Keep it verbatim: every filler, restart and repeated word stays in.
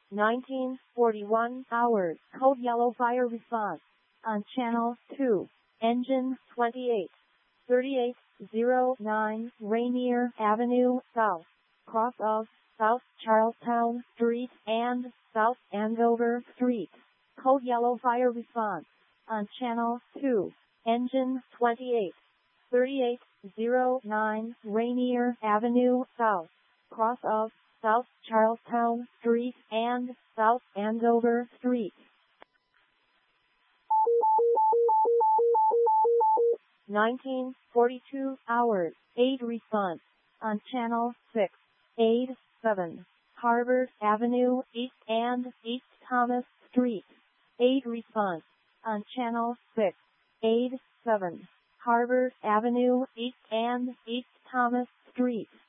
nineteen forty-one hours. Code yellow fire response on channel two. Engine twenty-eight thirty-eight oh nine Rainier Avenue South, cross of South Charlestown Street and South Andover Street. Code yellow fire response on channel two. Engine twenty-eight thirty-eight oh nine Rainier Avenue South, cross of South Charlestown Street and South Andover Street. nineteen forty-two hours. Aid response on channel six. Aid seven Harvard Avenue East and East Thomas Street. Aid response on channel six. Aid seven Harvard Avenue East and East Thomas Street.